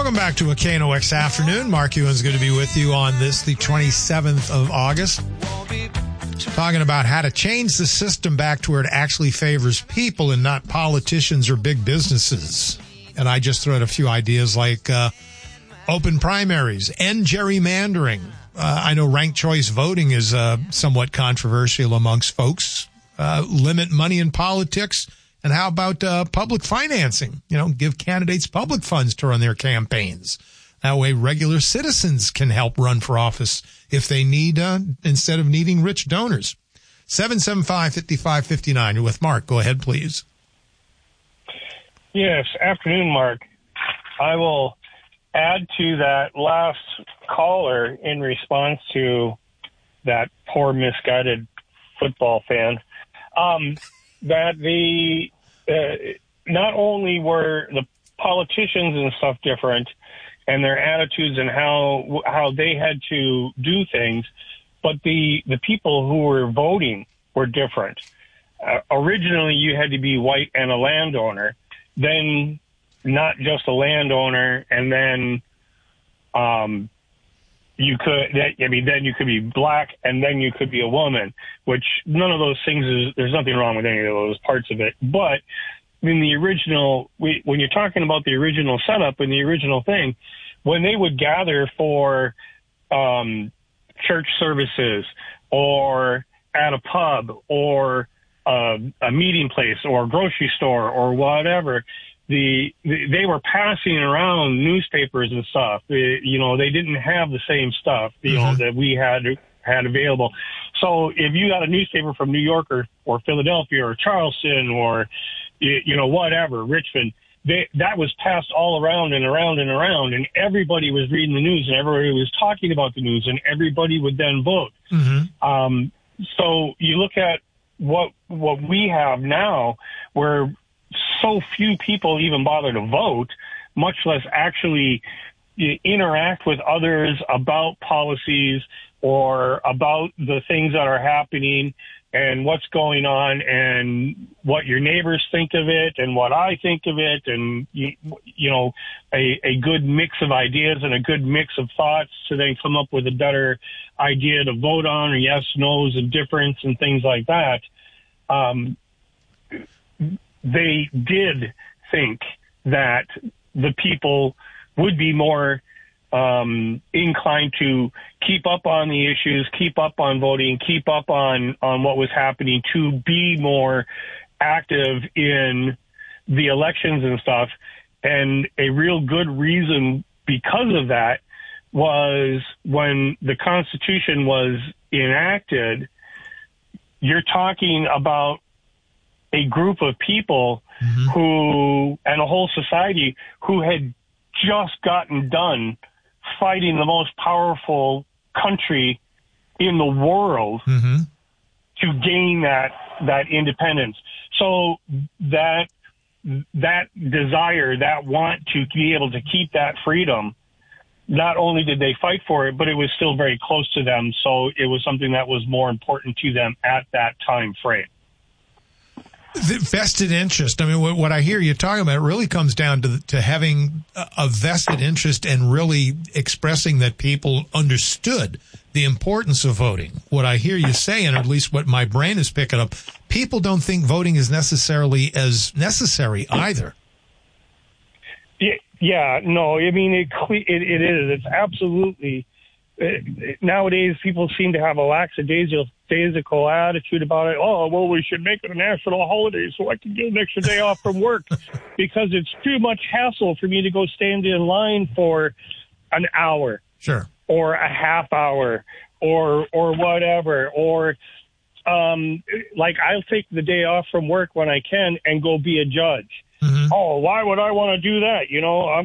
Welcome back to a KNOX Afternoon. Mark Ewan's going to be with you on this, the 27th of August. Talking about how to change the system back to where it actually favors people and not politicians or big businesses. And I just threw out a few ideas like open primaries, end gerrymandering. I know ranked choice voting is somewhat controversial amongst folks. Limit money in politics. And how about public financing? Give candidates public funds to run their campaigns. That way regular citizens can help run for office if they need, instead of needing rich donors. 775-5559. You're with Mark. Go ahead, please. Yes, afternoon, Mark. I will add to that last caller in response to that poor, misguided football fan. That not only were the politicians and stuff different and their attitudes and how they had to do things, but the people who were voting were different. Originally, you had to be white and a landowner, then not just a landowner, and then then you could be black, and then you could be a woman, which none of those things there's nothing wrong with any of those parts of it. But in the original, when you're talking about the original setup and the original thing, when they would gather for church services or at a pub or a meeting place or a grocery store or whatever, they were passing around newspapers and stuff. They didn't have the same stuff, that we had available. So if you got a newspaper from New York or Philadelphia or Charleston or, whatever, Richmond, that was passed all around and around and around, and everybody was reading the news and everybody was talking about the news and everybody would then vote. Mm-hmm. So you look at what we have now, where so few people even bother to vote, much less actually interact with others about policies or about the things that are happening and what's going on and what your neighbors think of it and what I think of it, and a good mix of ideas and a good mix of thoughts to then come up with a better idea to vote on, or yes, no's and difference and things like that. They did think that the people would be more inclined to keep up on the issues, keep up on voting, keep up on what was happening, to be more active in the elections and stuff. And a real good reason because of that was when the Constitution was enacted, you're talking about a group of people who, and a whole society who had just gotten done fighting the most powerful country in the world to gain that independence. So that desire, that want to be able to keep that freedom, not only did they fight for it, but it was still very close to them. So it was something that was more important to them at that time frame. The vested interest. I mean, what I hear you talking about really comes down to having a vested interest and really expressing that people understood the importance of voting. What I hear you saying, or at least what my brain is picking up, people don't think voting is necessarily as necessary either. Yeah, no, I mean, it is. It's absolutely. Nowadays, people seem to have a lackadaisical attitude about it. Oh, well, we should make it a national holiday so I can get an extra day off from work, because it's too much hassle for me to go stand in line for an hour, sure, or a half hour, or whatever. Or like, I'll take the day off from work when I can and go be a judge. Mm-hmm. Oh, why would I want to do that?